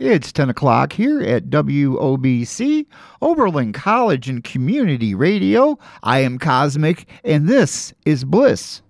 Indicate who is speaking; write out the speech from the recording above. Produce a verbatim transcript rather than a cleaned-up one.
Speaker 1: It's ten o'clock here at W O B C, Oberlin College and Community Radio. I am Cosmic, and this is Bliss.